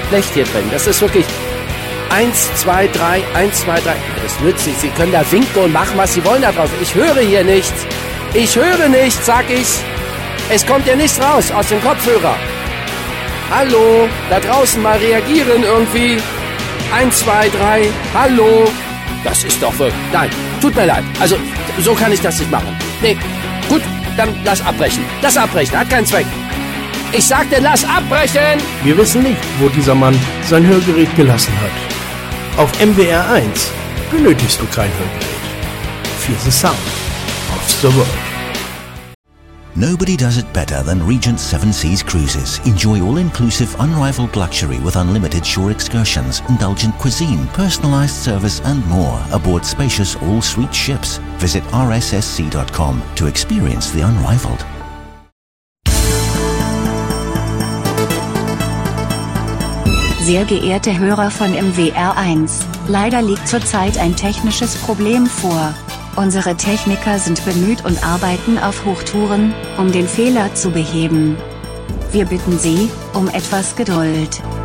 schlecht hier drin. Das ist wirklich 1, 2, 3, 1, 2, 3. Das nützt nicht. Sie können da winken und machen, was Sie wollen da draußen. Ich höre hier nichts. Ich höre nichts, sag ich. Es kommt ja nichts raus aus dem Kopfhörer. Hallo, da draußen mal reagieren irgendwie. 1, 2, 3, hallo. Das ist doch wirklich... Nein, tut mir leid. Also, so kann ich das nicht machen. Nee, gut, dann lass abbrechen. Lass abbrechen, hat keinen Zweck. Ich sagte, lass abbrechen! Wir wissen nicht, wo dieser Mann sein Hörgerät gelassen hat. Auf MWR 1 benötigst du kein Hörgerät. Feel the sound of the world. Nobody does it better than Regent Seven Seas Cruises. Enjoy all-inclusive, unrivaled luxury with unlimited shore excursions, indulgent cuisine, personalized service and more aboard spacious all-suite ships. Visit rssc.com to experience the unrivaled. Sehr geehrte Hörer von MWR 1, leider liegt zurzeit ein technisches Problem vor. Unsere Techniker sind bemüht und arbeiten auf Hochtouren, um den Fehler zu beheben. Wir bitten Sie um etwas Geduld.